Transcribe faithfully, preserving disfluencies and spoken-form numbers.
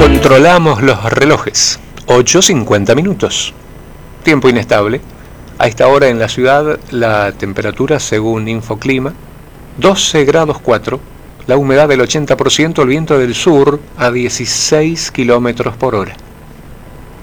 Controlamos los relojes. ocho cincuenta minutos. Tiempo inestable. A esta hora en la ciudad la temperatura según Infoclima doce grados cuatro, la humedad del ochenta por ciento, el viento del sur a dieciséis kilómetros por hora.